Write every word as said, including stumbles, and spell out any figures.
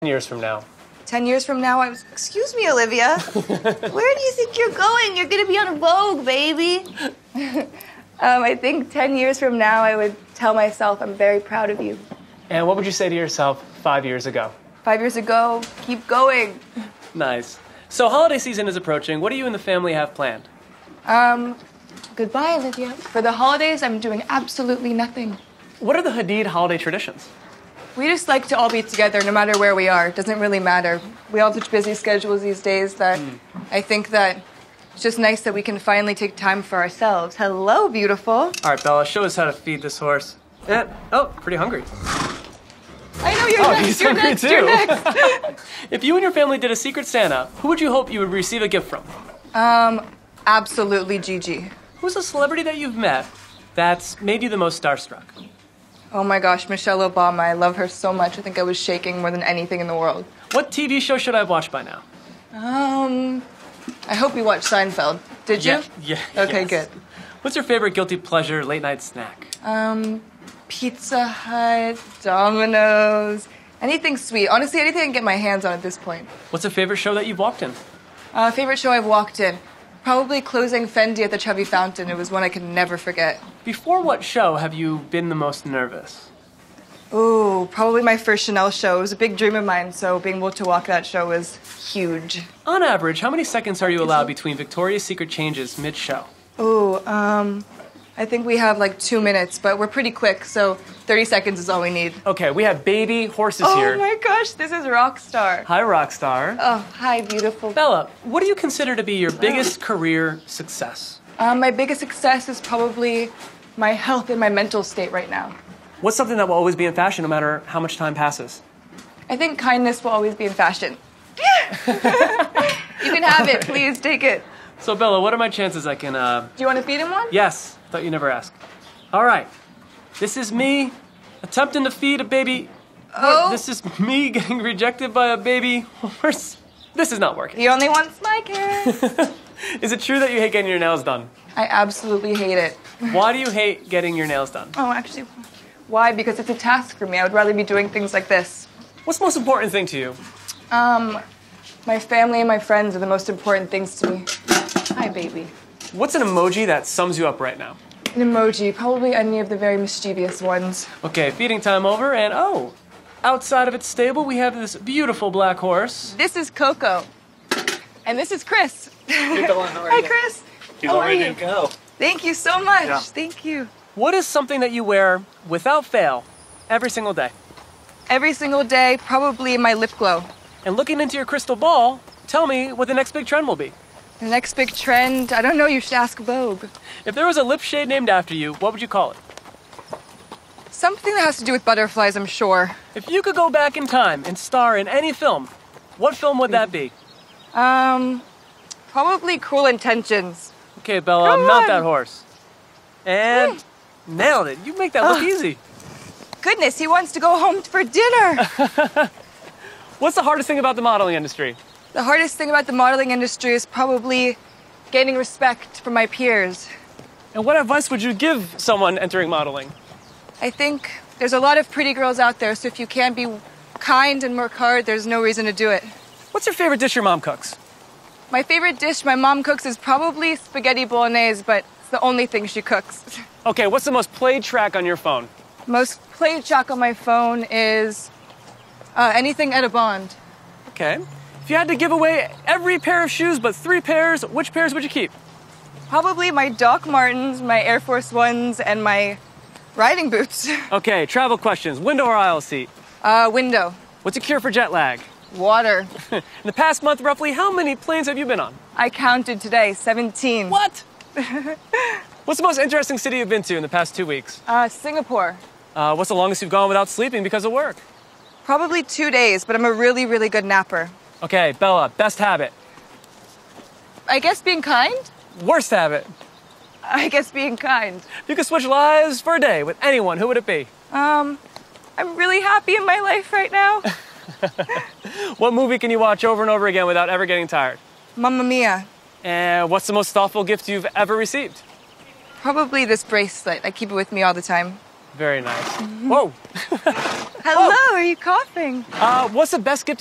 years from now? Ten years from now, I was... Excuse me, Olivia. Where do you think you're going? You're going to be on Vogue, baby. um, I think ten years from now, I would tell myself I'm very proud of you. And what would you say to yourself five years ago? Five years ago, keep going. Nice. So holiday season is approaching. What do you and the family have planned? Um, goodbye, Olivia. For the holidays, I'm doing absolutely nothing. What are the Hadid holiday traditions? We just like to all be together no matter where we are. It doesn't really matter. We all have such busy schedules these days that mm. I think that it's just nice that we can finally take time for ourselves. Hello, beautiful. All right, Bella, show us how to feed this horse. Yeah. Oh, pretty hungry. I know you're oh, next. He's you're hungry next. too. You're next. If you and your family did a Secret Santa, who would you hope you would receive a gift from? Um, absolutely Gigi. Who's a celebrity that you've met that's made you the most starstruck? Oh my gosh, Michelle Obama. I love her so much. I think I was shaking more than anything in the world. What T V show should I watch by now? Um, I hope you watched Seinfeld. Did you? Yeah. yeah okay, yes. good. What's your favorite guilty pleasure late night snack? Um, Pizza Hut, Domino's, anything sweet. Honestly, anything I can get my hands on at this point. What's a favorite show that you've walked in? Uh, favorite show I've walked in? Probably Closing Fendi at the Chubby Fountain. It was one I could never forget. Before what show have you been the most nervous? Ooh, probably my first Chanel show. It was a big dream of mine, so being able to walk that show was huge. On average, how many seconds are you allowed between Victoria's Secret changes mid-show? Ooh, um, I think we have like two minutes, but we're pretty quick, so thirty seconds is all we need. Okay, we have baby horses oh here. Oh my gosh, this is Rockstar. Hi, Rockstar. Oh, hi, beautiful. Bella, what do you consider to be your biggest oh. career success? Um, my biggest success is probably my health and my mental state right now. What's something that will always be in fashion no matter how much time passes? I think kindness will always be in fashion. You can have it, please, take it. So, Bella, what are my chances I can, uh... Do you want to feed him one? Yes. Thought you never asked. All right. This is me attempting to feed a baby... Oh. This is me getting rejected by a baby horse. This is not working. He only wants my care. Is it true that you hate getting your nails done? I absolutely hate it. Why do you hate getting your nails done? Oh, actually, why? Because it's a task for me. I would rather be doing things like this. What's the most important thing to you? Um, my family and my friends are the most important things to me. Hi, baby. What's an emoji that sums you up right now? An emoji, probably any of the very mischievous ones. Okay, feeding time over, and oh, outside of its stable, we have this beautiful black horse. This is Coco. And this is Chris. You're going, how are Hi, you? Chris. He's how all ready are you? to go. Thank you so much. Yeah. Thank you. What is something that you wear without fail every single day? Every single day, probably my lip glow. And looking into your crystal ball, tell me what the next big trend will be. The next big trend, I don't know, you should ask Vogue. If there was a lip shade named after you, what would you call it? Something that has to do with butterflies, I'm sure. If you could go back in time and star in any film, what film would that be? Um, probably Cruel Intentions. Okay, Bella, Come mount on. that horse. And Mm. nailed it. You make that look Oh. easy. Goodness, he wants to go home for dinner. What's the hardest thing about the modeling industry? The hardest thing about the modeling industry is probably gaining respect from my peers. And what advice would you give someone entering modeling? I think there's a lot of pretty girls out there, so if you can't be kind and work hard, there's no reason to do it. What's your favorite dish your mom cooks? My favorite dish my mom cooks is probably spaghetti bolognese, but it's the only thing she cooks. Okay, what's the most played track on your phone? Most played track on my phone is uh, anything Etta Bond. Okay. If you had to give away every pair of shoes but three pairs, which pairs would you keep? Probably my Doc Martens, my Air Force Ones, and my riding boots. Okay, travel questions. Window or aisle seat? Uh, window. What's a cure for jet lag? Water. In the past month, roughly, how many planes have you been on? I counted today, seventeen. What? What's the most interesting city you've been to in the past two weeks? Uh, Singapore. Uh, what's the longest you've gone without sleeping because of work? Probably two days, but I'm a really, really good napper. Okay, Bella, best habit. I guess being kind? Worst habit. I guess being kind. If you could switch lives for a day with anyone, who would it be? Um, I'm really happy in my life right now. What movie can you watch over and over again without ever getting tired? Mamma Mia. And what's the most thoughtful gift you've ever received? Probably this bracelet. I keep it with me all the time. Very nice. Whoa. Hello, are you coughing? Uh, what's the best gift